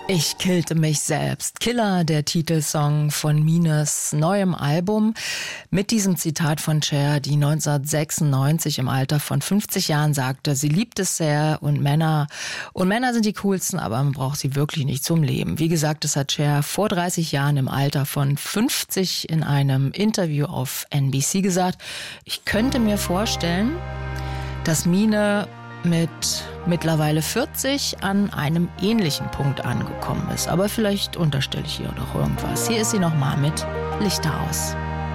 Ich killte mich selbst. Killer, der Titelsong von Mines neuem Album. Mit diesem Zitat von Cher, die 1996 im Alter von 50 Jahren sagte, sie liebt es sehr und Männer sind die coolsten, aber man braucht sie wirklich nicht zum Leben. Wie gesagt, das hat Cher vor 30 Jahren im Alter von 50 in einem Interview auf NBC gesagt. Ich könnte mir vorstellen, dass Mine mit mittlerweile 40 an einem ähnlichen Punkt angekommen ist. Aber vielleicht unterstelle ich ihr doch irgendwas. Hier ist sie nochmal mit Lichter aus.